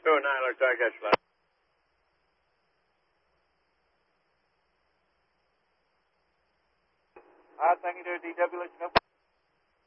209, looks like that's fine. All right, thank you, DW. Let you know.